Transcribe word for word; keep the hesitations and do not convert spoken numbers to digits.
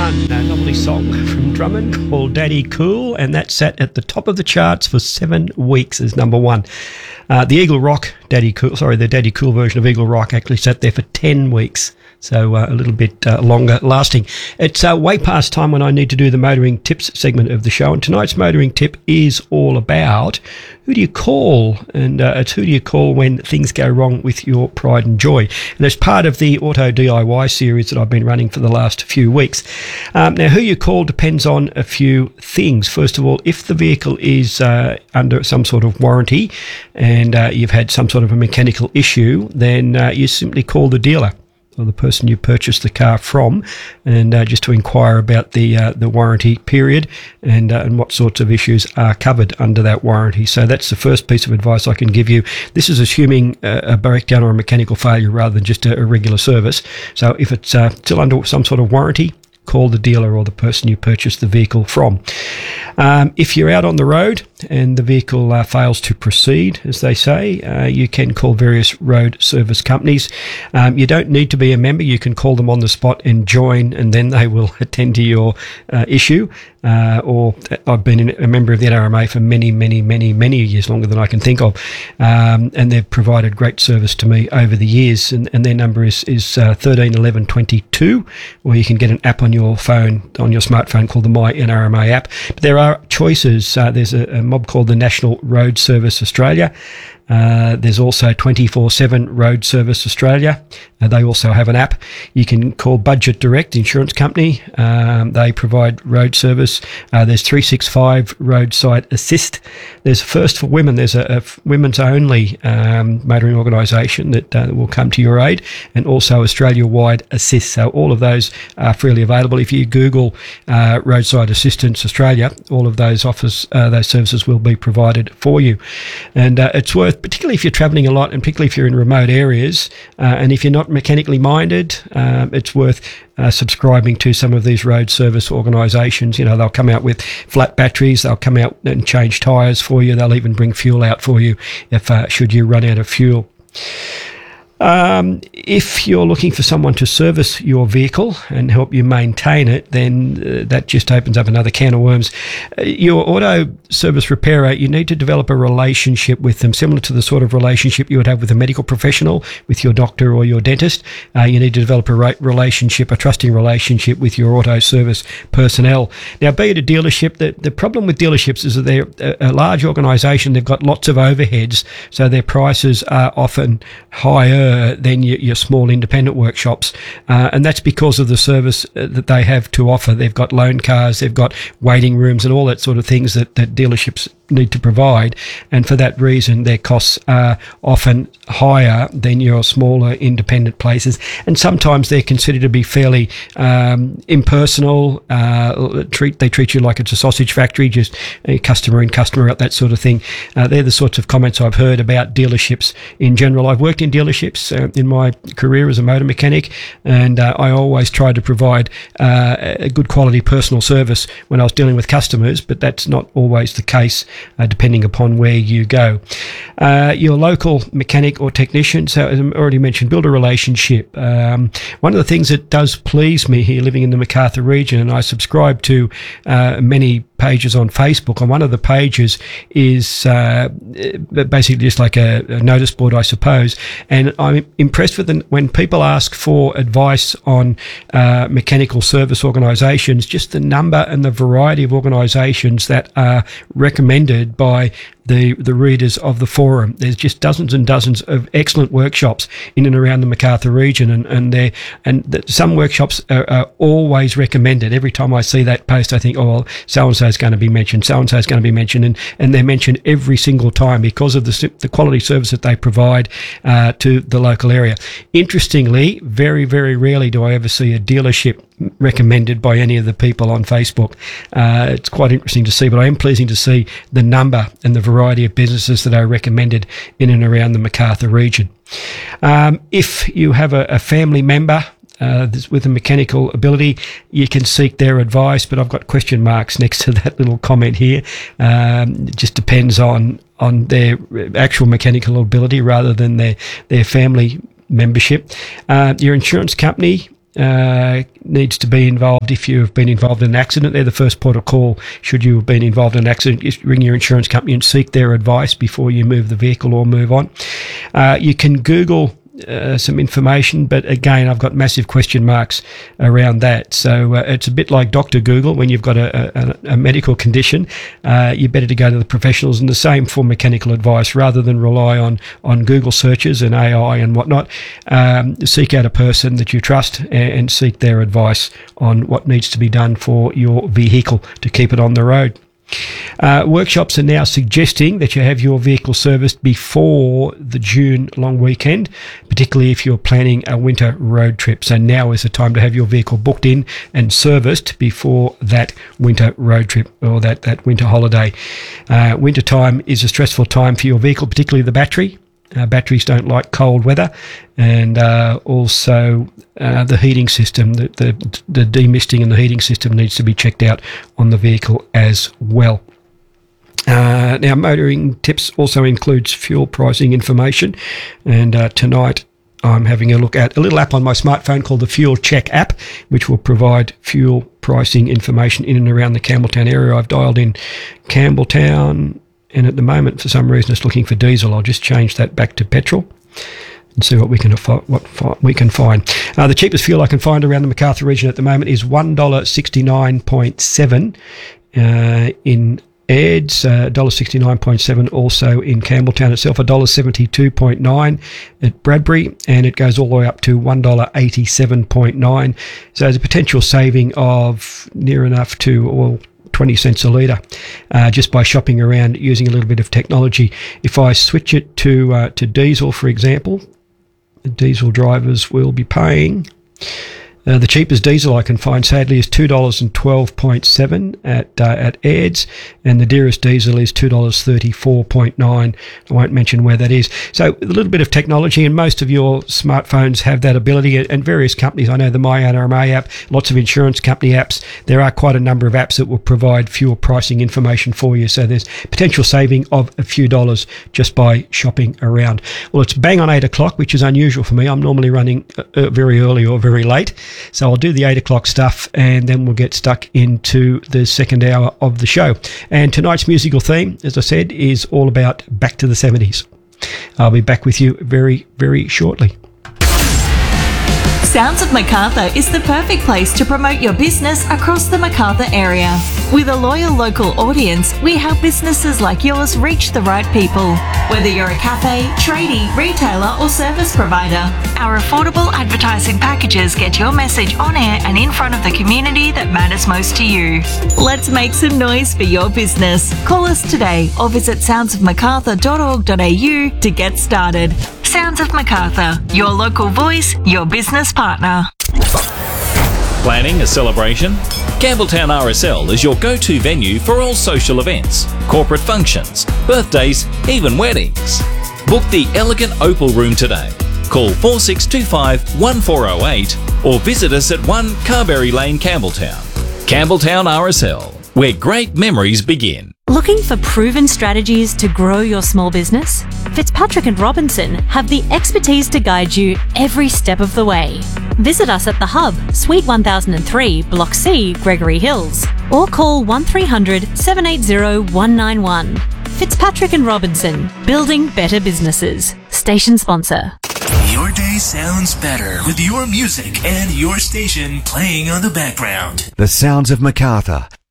one, a lovely song from Drummond called Daddy Cool, and that sat at the top of the charts for seven weeks as number one. Uh, the Eagle Rock Daddy Cool, sorry, the Daddy Cool version of Eagle Rock actually sat there for ten weeks. So uh, a little bit uh, longer lasting. It's uh, way past time when I need to do the motoring tips segment of the show. And tonight's motoring tip is all about who do you call? And uh, it's who do you call when things go wrong with your pride and joy. And it's part of the Auto D I Y series that I've been running for the last few weeks. Um, now, who you call depends on a few things. First of all, if the vehicle is uh, under some sort of warranty and uh, you've had some sort of a mechanical issue, then uh, you simply call the dealer or the person you purchased the car from, and uh, just to inquire about the uh, the warranty period and uh, and what sorts of issues are covered under that warranty. So that's the first piece of advice I can give you. This is assuming uh, a breakdown or a mechanical failure rather than just a, a regular service. So if it's uh, still under some sort of warranty, call the dealer or the person you purchased the vehicle from. Um, if you're out on the road and the vehicle uh, fails to proceed, as they say, uh, you can call various road service companies. Um, you don't need to be a member. You can call them on the spot and join, and then they will attend to your uh, issue. Uh, or I've been a member of the N R M A for many, many, many, many years, longer than I can think of. Um, and they've provided great service to me over the years. And, and their number is, is uh, thirteen eleven twenty-two, or you can get an app on your phone, on your smartphone called the My N R M A app. But there are choices. Uh, there's a, a mob called the National Road Service Australia. Uh, there's also twenty-four seven Road Service Australia. Uh, they also have an app. You can call Budget Direct Insurance Company. Um, they provide road service. Uh, there's three sixty-five Roadside Assist. There's First for Women. There's a, a women's only um, motoring organisation that uh, will come to your aid, and also Australia-wide Assist. So all of those are freely available. If you Google uh, Roadside Assistance Australia, all of those offers, uh, those services will be provided for you. And uh, it's worth, particularly if you're travelling a lot and particularly if you're in remote areas, uh, and if you're not mechanically minded, um, it's worth uh, subscribing to some of these road service organisations. You know, they'll come out with flat batteries, they'll come out and change tyres for you, they'll even bring fuel out for you if uh, should you run out of fuel. Um, if you're looking for someone to service your vehicle and help you maintain it, then uh, that just opens up another can of worms. Uh, your auto service repairer, you need to develop a relationship with them, similar to the sort of relationship you would have with a medical professional, with your doctor or your dentist. Uh, you need to develop a re- relationship, a trusting relationship with your auto service personnel. Now, be it a dealership, the, the problem with dealerships is that they're a, a large organisation. They've got lots of overheads, so their prices are often higher than your, your small independent workshops, uh, and that's because of the service uh, that they have to offer. They've got loan cars, they've got waiting rooms and all that sort of things that, that dealerships need to provide, and for that reason their costs are often higher than your smaller independent places, and sometimes they're considered to be fairly um, impersonal. Uh, treat they treat you like it's a sausage factory, just uh, customer in, customer out, that sort of thing. Uh, they're the sorts of comments I've heard about dealerships in general. I've worked in dealerships uh, in my career as a motor mechanic, and uh, I always tried to provide uh, a good quality personal service when I was dealing with customers, but that's not always the case Uh, depending upon where you go. Uh, your local mechanic or technician, so as I already mentioned, build a relationship. Um, one of the things that does please me here living in the Macarthur region, and I subscribe to uh, many pages on Facebook, and one of the pages is uh, basically just like a, a notice board, I suppose, and I'm impressed with the, when people ask for advice on uh, mechanical service organisations, just the number and the variety of organisations that are recommended by the the readers of the forum. There's just dozens and dozens of excellent workshops in and around the Macarthur region, and and they and the, some workshops are, are always recommended. Every time I see that post, I think, oh, well, so and so is going to be mentioned, so and so is going to be mentioned, and and they're mentioned every single time because of the the quality service that they provide uh, to the local area. Interestingly, very very rarely do I ever see a dealership recommended by any of the people on Facebook. Uh, it's quite interesting to see, but I am pleasing to see the number and the variety of businesses that are recommended in and around the Macarthur region. Um, if you have a, a family member uh, with a mechanical ability, you can seek their advice, but I've got question marks next to that little comment here. Um, it just depends on on their actual mechanical ability rather than their, their family membership. Uh, your insurance company, uh, needs to be involved if you've been involved in an accident. They're the first port of call should you have been involved in an accident. Just ring your insurance company and seek their advice before you move the vehicle or move on. Uh, you can Google Uh, some information, but again, I've got massive question marks around that. So uh, it's a bit like Doctor Google. When you've got a, a, a medical condition, uh, you're better to go to the professionals, and the same for mechanical advice. Rather than rely on, on Google searches and A I and whatnot, um, seek out a person that you trust and, and seek their advice on what needs to be done for your vehicle to keep it on the road. Uh, workshops are now suggesting that you have your vehicle serviced before the June long weekend, particularly if you're planning a winter road trip. So now is the time to have your vehicle booked in and serviced before that winter road trip or that, that winter holiday. Uh, winter time is a stressful time for your vehicle, particularly the battery. Uh, batteries don't like cold weather, and uh, also uh, the heating system, the, the the demisting and the heating system needs to be checked out on the vehicle as well. Uh, now, motoring tips also includes fuel pricing information, and uh, tonight I'm having a look at a little app on my smartphone called the Fuel Check app, which will provide fuel pricing information in and around the Campbelltown area. I've dialed in Campbelltown, and at the moment, for some reason, it's looking for diesel. I'll just change that back to petrol and see what we can what we can find. Uh, the cheapest fuel I can find around the Macarthur region at the moment is one dollar sixty-nine point seven uh, in Aids, uh, one dollar sixty-nine point seven also in Campbelltown itself, one dollar seventy-two point nine at Bradbury, and it goes all the way up to one dollar eighty-seven point nine. So there's a potential saving of near enough to all twenty cents a litre uh, just by shopping around using a little bit of technology. If I switch it to uh, to diesel, for example, the diesel drivers will be paying Uh, the cheapest diesel I can find, sadly, is two dollars twelve point seven at uh, at Aids, and the dearest diesel is two dollars thirty-four point nine. I won't mention where that is. So a little bit of technology, and most of your smartphones have that ability, and various companies. I know the My N R M A app, lots of insurance company apps. There are quite a number of apps that will provide fuel pricing information for you, so there's potential saving of a few dollars just by shopping around. Well, it's bang on eight o'clock, which is unusual for me. I'm normally running uh, very early or very late. So I'll do the eight o'clock stuff, and then we'll get stuck into the second hour of the show. And tonight's musical theme, as I said, is all about back to the seventies. I'll be back with you very, very shortly. Sounds of Macarthur is the perfect place to promote your business across the Macarthur area. With a loyal local audience, we help businesses like yours reach the right people. Whether you're a cafe, tradie, retailer or service provider, our affordable advertising packages get your message on air and in front of the community that matters most to you. Let's make some noise for your business. Call us today or visit sounds of macarthur dot org dot a u to get started. Sounds of Macarthur, your local voice, your business partner. Planning a celebration? Campbelltown R S L is your go-to venue for all social events, corporate functions, birthdays, even weddings. Book the elegant Opal Room today. Call four six two five, one four zero eight or visit us at one Carberry Lane, Campbelltown. Campbelltown R S L, where great memories begin. Looking for proven strategies to grow your small business? Fitzpatrick and Robinson have the expertise to guide you every step of the way. Visit us at The Hub, Suite one thousand three, Block C, Gregory Hills, or call one three hundred, seven eight zero, one nine one. Fitzpatrick and Robinson, building better businesses. Station sponsor. Your day sounds better with your music and your station playing on the background. The Sounds of Macarthur